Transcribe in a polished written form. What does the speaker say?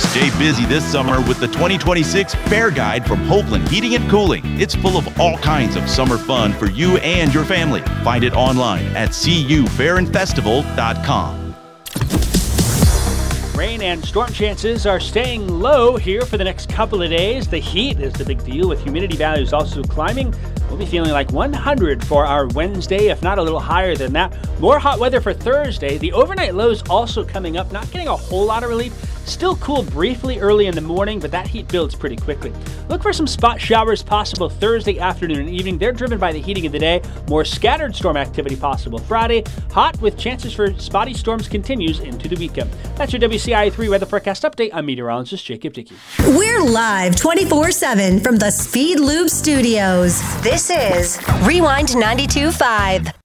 Stay busy this summer with the 2026 Fair Guide from Hopeland Heating and Cooling. It's full of all kinds of summer fun for you and your family. Find it online at cufairdfestival.com. Rain and storm chances are staying low here for the next couple of days. The heat is the big deal, with humidity values also climbing. We'll be feeling like 100 for our Wednesday, if not a little higher than that. More hot weather for Thursday. The overnight lows also coming up, not getting a whole lot of relief. Still cool briefly early in the morning, but that heat builds pretty quickly. Look for some spot showers possible Thursday afternoon and evening. They're driven by the heating of the day. More scattered storm activity possible Friday. Hot with chances for spotty storms continues into the weekend. That's your WCIA 3 weather forecast update. I'm meteorologist Jacob Dickey. We're live 24/7 from the Speed Lube Studios. This is Rewind 92.5.